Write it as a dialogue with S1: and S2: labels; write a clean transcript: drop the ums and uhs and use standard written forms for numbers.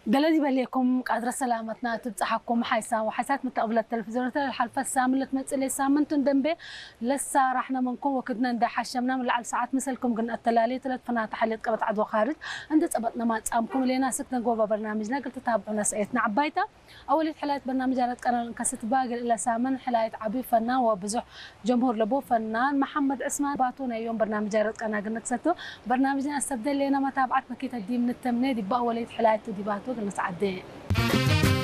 S1: دلدي بليكم قادرة سلامتنا تبصحكم حيسا وحسات متقبلة التلفزيون الحلفة الساملة تمثل سامنتون دنبي لسه رحنا منكم وكدنا ندي حشمنا من العل ساعات مثلكم قلنا التلالي ثلاث فنات حليت قبط عدو خارج عند صبتنا ما تسامكم لينا سكتنا جوا برنامجنا قلت تتابعونا سايتنا عبايته اول حلقة برنامج على قناه كست باقر الى سامن حلقة عبي فنان وبزح جمهور لبو فنان محمد عثمان باتونا يوم برنامج على قناه قلنا كستو برنامجنا استبدل لنا متابعه مكيت الدي من التمنيد يبقى اول حلقة دي باتو قلنا سعدين